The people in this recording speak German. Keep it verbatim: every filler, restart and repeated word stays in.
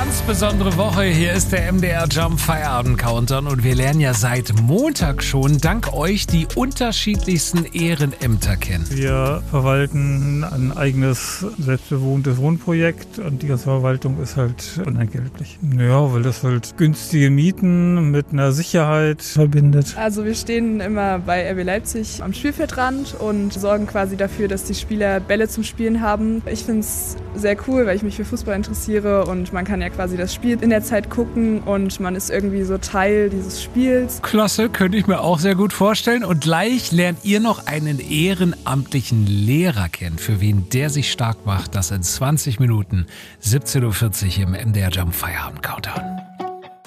ganz besondere Woche. Hier ist der M D R Jump Feierabend Countdown und wir lernen ja seit Montag schon dank euch die unterschiedlichsten Ehrenämter kennen. Wir verwalten ein eigenes selbstbewohntes Wohnprojekt und die ganze Verwaltung ist halt unentgeltlich. Ja, weil das halt günstige Mieten mit einer Sicherheit verbindet. Also wir stehen immer bei R B Leipzig am Spielfeldrand und sorgen quasi dafür, dass die Spieler Bälle zum Spielen haben. Ich finde es sehr cool, weil ich mich für Fußball interessiere und man kann ja quasi das Spiel in der Zeit gucken und man ist irgendwie so Teil dieses Spiels. Klasse, könnte ich mir auch sehr gut vorstellen. Und gleich lernt ihr noch einen ehrenamtlichen Lehrer kennen, für wen der sich stark macht. Das in zwanzig Minuten, siebzehn Uhr vierzig im M D R Jump Feierabend Countdown.